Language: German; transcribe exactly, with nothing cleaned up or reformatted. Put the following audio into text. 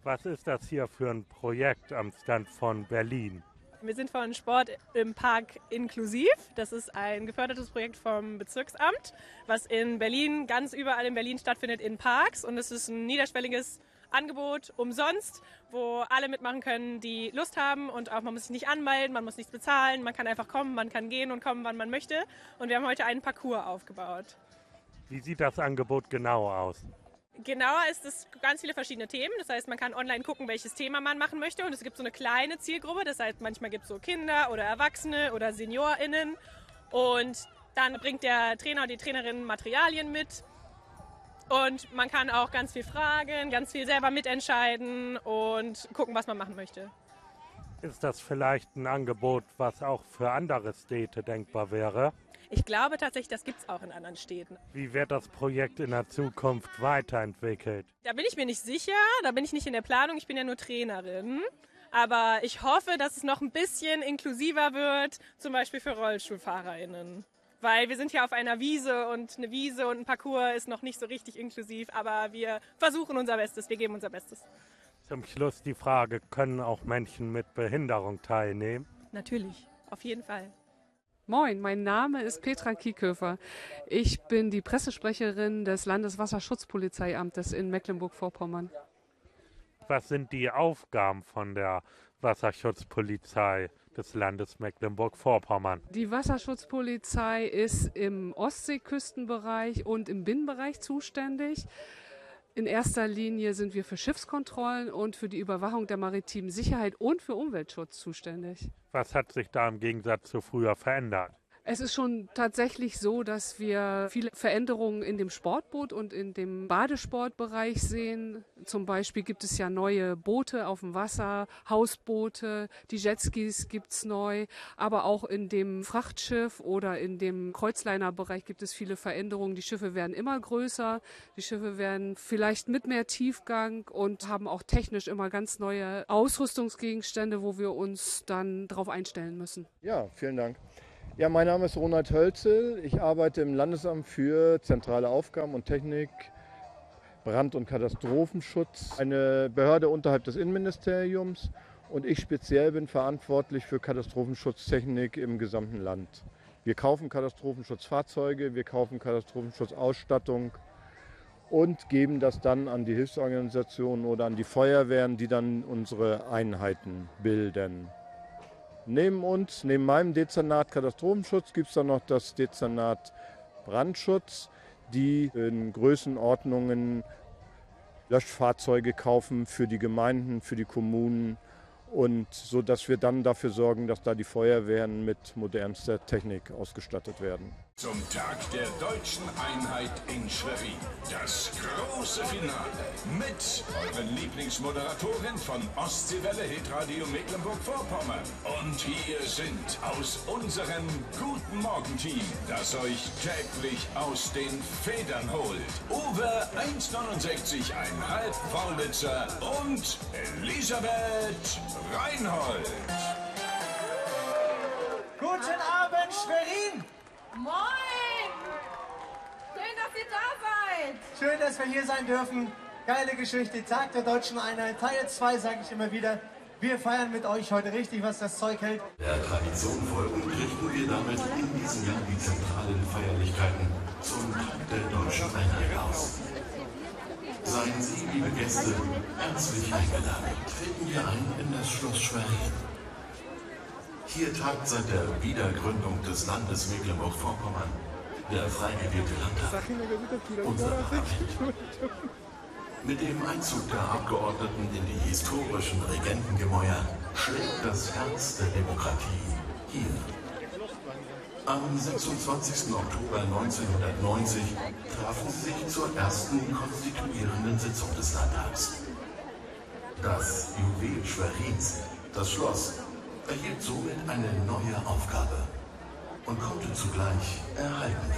Was ist das hier für ein Projekt am Stand von Berlin? Wir sind von Sport im Park inklusiv. Das ist ein gefördertes Projekt vom Bezirksamt, was in Berlin, ganz überall in Berlin stattfindet, in Parks. Und es ist ein niederschwelliges Angebot umsonst, wo alle mitmachen können, die Lust haben. Und auch man muss sich nicht anmelden, man muss nichts bezahlen, man kann einfach kommen, man kann gehen und kommen, wann man möchte. Und wir haben heute einen Parcours aufgebaut. Wie sieht das Angebot genau aus? Genauer ist es ganz viele verschiedene Themen. Das heißt, man kann online gucken, welches Thema man machen möchte. Und es gibt so eine kleine Zielgruppe. Das heißt, manchmal gibt es so Kinder oder Erwachsene oder SeniorInnen. Und dann bringt der Trainer oder die Trainerin Materialien mit. Und man kann auch ganz viel fragen, ganz viel selber mitentscheiden und gucken, was man machen möchte. Ist das vielleicht ein Angebot, was auch für andere Städte denkbar wäre? Ich glaube tatsächlich, das gibt es auch in anderen Städten. Wie wird das Projekt in der Zukunft weiterentwickelt? Da bin ich mir nicht sicher, da bin ich nicht in der Planung, ich bin ja nur Trainerin. Aber ich hoffe, dass es noch ein bisschen inklusiver wird, zum Beispiel für RollstuhlfahrerInnen. Weil wir sind hier auf einer Wiese und eine Wiese und ein Parcours ist noch nicht so richtig inklusiv, aber wir versuchen unser Bestes, wir geben unser Bestes. Zum Schluss die Frage, können auch Menschen mit Behinderung teilnehmen? Natürlich, auf jeden Fall. Moin, mein Name ist Petra Kieköfer. Ich bin die Pressesprecherin des Landeswasserschutzpolizeiamtes in Mecklenburg-Vorpommern. Was sind die Aufgaben von der Wasserschutzpolizei des Landes Mecklenburg-Vorpommern? Die Wasserschutzpolizei ist im Ostseeküstenbereich und im Binnenbereich zuständig. In erster Linie sind wir für Schiffskontrollen und für die Überwachung der maritimen Sicherheit und für Umweltschutz zuständig. Was hat sich da im Gegensatz zu früher verändert? Es ist schon tatsächlich so, dass wir viele Veränderungen in dem Sportboot und in dem Badesportbereich sehen. Zum Beispiel gibt es ja neue Boote auf dem Wasser, Hausboote, die Jetskis gibt's neu, aber auch in dem Frachtschiff oder in dem Kreuzlinerbereich gibt es viele Veränderungen. Die Schiffe werden immer größer, die Schiffe werden vielleicht mit mehr Tiefgang und haben auch technisch immer ganz neue Ausrüstungsgegenstände, wo wir uns dann drauf einstellen müssen. Ja, vielen Dank. Ja, mein Name ist Ronald Hölzel. Ich arbeite im Landesamt für zentrale Aufgaben und Technik, Brand- und Katastrophenschutz, eine Behörde unterhalb des Innenministeriums. Und ich speziell bin verantwortlich für Katastrophenschutztechnik im gesamten Land. Wir kaufen Katastrophenschutzfahrzeuge, wir kaufen Katastrophenschutzausstattung und geben das dann an die Hilfsorganisationen oder an die Feuerwehren, die dann unsere Einheiten bilden. Neben uns, neben meinem Dezernat Katastrophenschutz, gibt es dann noch das Dezernat Brandschutz, die in Größenordnungen Löschfahrzeuge kaufen für die Gemeinden, für die Kommunen und so, dass wir dann dafür sorgen, dass da die Feuerwehren mit modernster Technik ausgestattet werden. Zum Tag der deutschen Einheit in Schwerin. Das große Finale mit euren Lieblingsmoderatoren von Ostseewelle Hitradio Mecklenburg-Vorpommern. Und hier sind aus unserem Guten Morgen-Team, das euch täglich aus den Federn holt, Uwe eins neunundsechzig Komma fünf Paulitzer und Elisabeth Reinhold. Guten Abend, Schwerin! Moin! Schön, dass ihr da seid! Schön, dass wir hier sein dürfen. Geile Geschichte, Tag der deutschen Einheit, Teil zwei, sage ich immer wieder. Wir feiern mit euch heute richtig, was das Zeug hält. Der Tradition folgend richten wir damit in diesem Jahr die zentralen Feierlichkeiten zum Tag der deutschen Einheit aus. Seien Sie, liebe Gäste, herzlich eingeladen. Treten wir ein in das Schloss Schwerin. Hier tagt seit der Wiedergründung des Landes Mecklenburg-Vorpommern der frei gewählte Landtag, unser Parlament. Mit dem Einzug der Abgeordneten in die historischen Regentengemäuer schlägt das Herz der Demokratie hier. Am sechsundzwanzigsten Oktober neunzehnhundertneunzig trafen sie sich zur ersten konstituierenden Sitzung des Landtags. Das Juwel Schwerins, das Schloss, erhielt somit eine neue Aufgabe und konnte zugleich erhalten werden.